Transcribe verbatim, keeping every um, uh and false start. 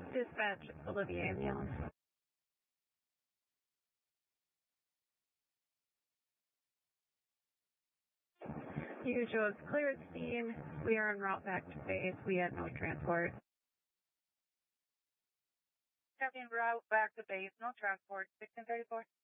Dispatch, Olivia ambulance. Usual is clear at scene. We are en route back to base. We had no transport. Copy en route back to base. No transport. sixteen thirty-four.